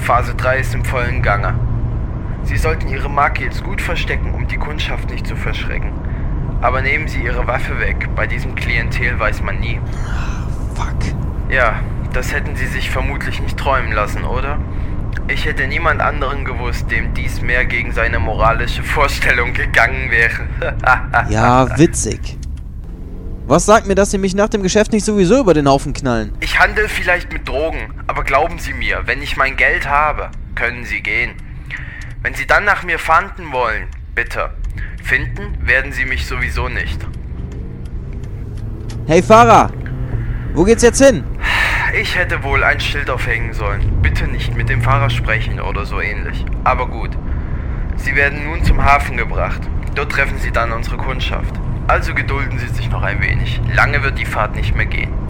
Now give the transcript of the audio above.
Phase 3 ist im vollen Gange. Sie sollten Ihre Marke jetzt gut verstecken, um die Kundschaft nicht zu verschrecken. Aber nehmen Sie Ihre Waffe weg. Bei diesem Klientel weiß man nie. Fuck. Ja, das hätten Sie sich vermutlich nicht träumen lassen, oder? Ich hätte niemand anderen gewusst, dem dies mehr gegen seine moralische Vorstellung gegangen wäre. Ja, witzig. Was sagt mir, dass Sie mich nach dem Geschäft nicht sowieso über den Haufen knallen? Ich handle vielleicht mit Drogen, aber glauben Sie mir, wenn ich mein Geld habe, können Sie gehen. Wenn Sie dann nach mir fahnden wollen, bitte. Finden werden Sie mich sowieso nicht. Hey Fahrer! Wo geht's jetzt hin? Ich hätte wohl ein Schild aufhängen sollen. Bitte nicht mit dem Fahrer sprechen oder so ähnlich. Aber gut. Sie werden nun zum Hafen gebracht. Dort treffen Sie dann unsere Kundschaft. Also gedulden Sie sich noch ein wenig. Lange wird die Fahrt nicht mehr gehen.